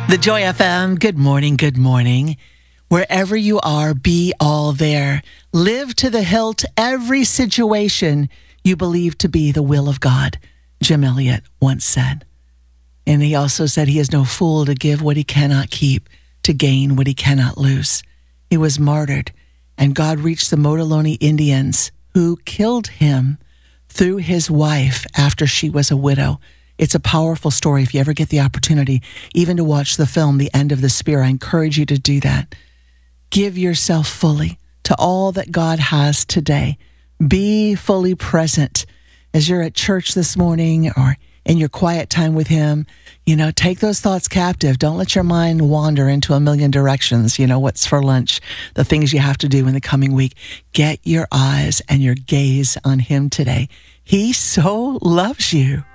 The Joy FM, good morning, good morning. Wherever you are, be all there. Live to the hilt every situation you believe to be the will of God, Jim Elliot once said. And he also said he is no fool to give what he cannot keep, to gain what he cannot lose. He was martyred, and God reached the Motiloni Indians who killed him through his wife after she was a widow. It's a powerful story. If you ever get the opportunity, even to watch the film, The End of the Spear, I encourage you to do that. Give yourself fully to all that God has today. Be fully present as you're at church this morning or in your quiet time with Him. You know, take those thoughts captive. Don't let your mind wander into a million directions. You know, what's for lunch, the things you have to do in the coming week. Get your eyes and your gaze on Him today. He so loves you.